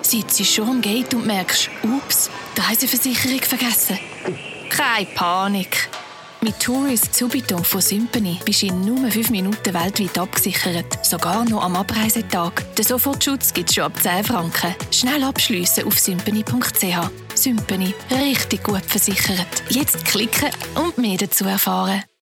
Sitzt schon am Gate und merkst, ups, die Reiseversicherung vergessen. Keine Panik. Mit Tourist Subito von Symphony bist du in nur 5 Minuten weltweit abgesichert. Sogar noch am Abreisetag. Den Sofortschutz gibt es schon ab 10 Franken. Schnell abschliessen auf symphony.ch. Symphony. Richtig gut versichert. Jetzt klicken und mehr dazu erfahren.